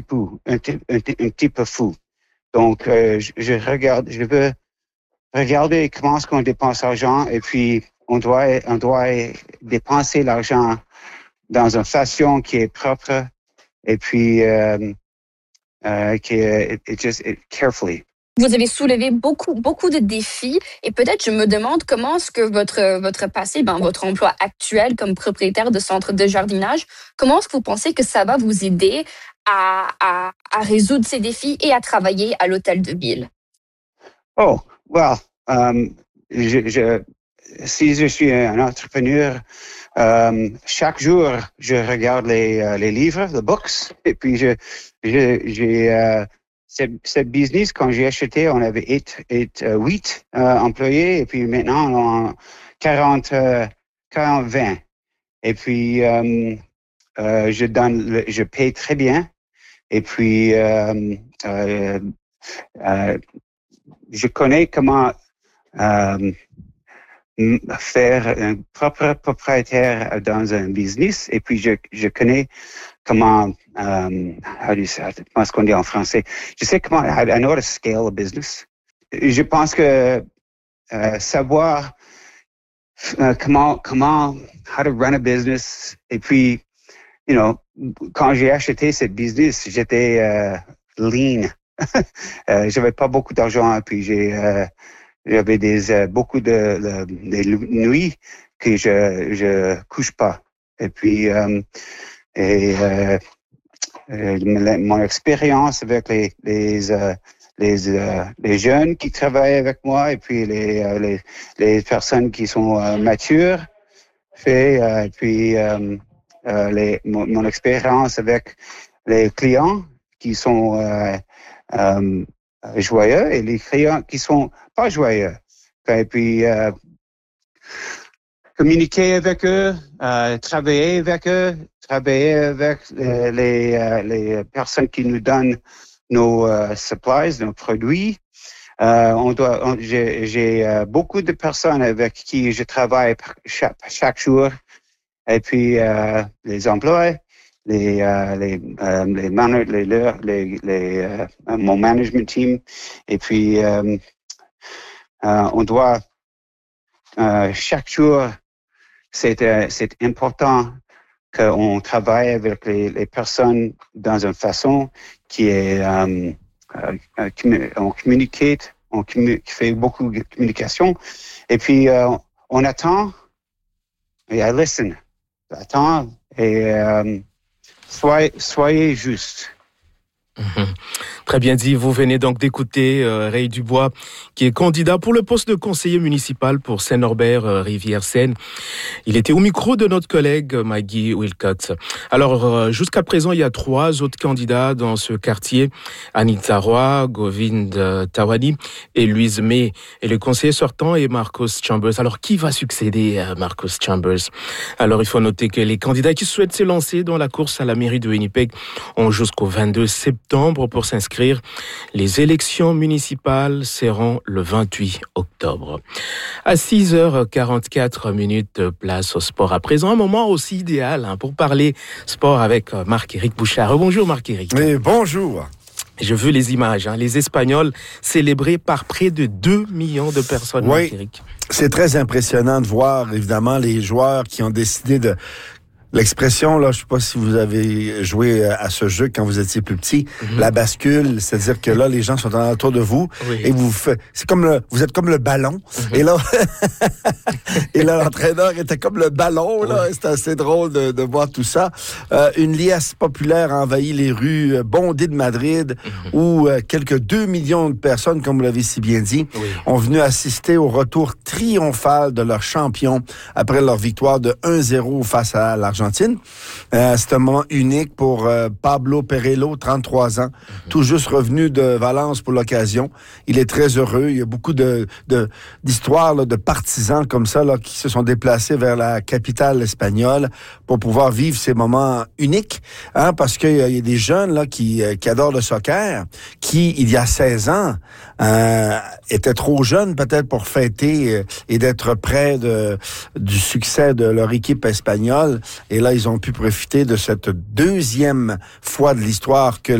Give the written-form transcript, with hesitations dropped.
un petit peu fou. Donc, je veux regarder comment est-ce qu'on dépense l'argent et puis on doit dépenser l'argent dans une façon qui est propre et puis qui est carefully. Vous avez soulevé beaucoup de défis et peut-être je me demande comment est-ce que votre passé, votre emploi actuel comme propriétaire de centre de jardinage, comment est-ce que vous pensez que ça va vous aider à résoudre ces défis et à travailler à l'hôtel de ville? Oh, well, si je suis un entrepreneur, chaque jour, je regarde les livres, les books, et puis j'ai ce business, quand j'ai acheté, on avait 8 employés, et puis maintenant, on a 20. Et puis, je paye très bien, et puis, je connais comment faire un propre propriétaire dans un business, et puis je connais comment, comment est-ce qu'on dit en français? Je sais comment, I know how to scale a business. Je pense que savoir comment, how to run a business, et puis, quand j'ai acheté cette business, j'étais lean. J'avais pas beaucoup d'argent, et puis j'avais beaucoup de nuits que je couche pas. Et puis mon expérience avec les jeunes qui travaillent avec moi et puis les personnes qui sont matures et puis mon expérience avec les clients qui sont joyeux et les clients qui sont pas joyeux. Et puis communiquer avec eux, travailler avec les personnes qui nous donnent nos supplies, nos produits. J'ai beaucoup de personnes avec qui je travaille chaque jour. Et puis les employés, mon management team. Et puis on doit chaque jour, c'est important qu'on travaille avec les personnes dans une façon qui est on communique, qui fait beaucoup de communication, et puis on attend et I listen. Attends et soyez juste. Très bien dit. Vous venez donc d'écouter Ray Dubois, qui est candidat pour le poste de conseiller municipal pour Saint-Norbert, Rivière-Seine. Il était au micro de notre collègue Maggie Wilcott. Alors, jusqu'à présent, il y a 3 autres candidats dans ce quartier. Anita Roy, Govind Tawani et Louise May. Et le conseiller sortant est Marcus Chambers. Alors, qui va succéder à Marcus Chambers? Alors, il faut noter que les candidats qui souhaitent se lancer dans la course à la mairie de Winnipeg ont jusqu'au 22 septembre pour s'inscrire. Les élections municipales seront le 28 octobre. À 6h44, place au sport. À présent, un moment aussi idéal pour parler sport avec Marc-Éric Bouchard. Bonjour Marc-Éric. Oui, bonjour. Je veux les images. Les Espagnols célébrés par près de 2 millions de personnes, oui, Marc-Éric. C'est très impressionnant de voir, évidemment, les joueurs qui ont décidé de... L'expression, là, je sais pas si vous avez joué à ce jeu quand vous étiez plus petit, la bascule, c'est-à-dire que là, les gens sont autour de vous, oui, et vous êtes comme le ballon, et là, l'entraîneur était comme le ballon, là, oui. C'est assez drôle de voir tout ça. Une liesse populaire a envahi les rues bondées de Madrid, où quelques 2 millions de personnes, comme vous l'avez si bien dit, oui, ont venu assister au retour triomphal de leur champion après leur victoire de 1-0 face à l'Argentine. C'est un moment unique pour Pablo Perello, 33 ans, tout juste revenu de Valence pour l'occasion. Il est très heureux. Il y a beaucoup d'histoires là, de partisans comme ça là, qui se sont déplacés vers la capitale espagnole pour pouvoir vivre ces moments uniques, parce qu'il y a des jeunes là, qui adorent le soccer, qui, il y a 16 ans, étaient trop jeunes peut-être pour fêter et d'être près du succès de leur équipe espagnole. Et là, ils ont pu profiter de cette 2e fois de l'histoire que